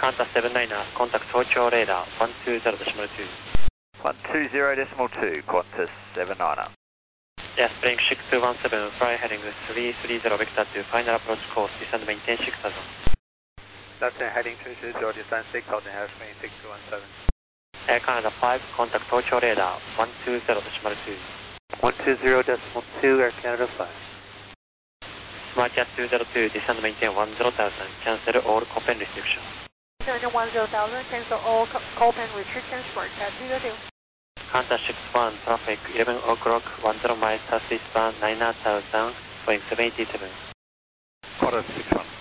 Qantas 79, contact Tokyo radar 120.2. 120.2, Qantas 79. Yeah, Spring 6217, fly heading 330 vector to final approach course, descend maintain 6000. Left hand heading 330, descend 6000, airspace 6217. Air Canada 5, contact Tokyo radar 120.2. 120.2, Air Canada 5. SmartCat 202, descend maintain 10,000, cancel all Copen restrictions. Descend 10,000, cancel all Copen restrictions, SmartCat 202. Qantas 61, traffic 11 o'clock, 10 miles southeastbound, 9,000, Boeing 787. Qantas 61.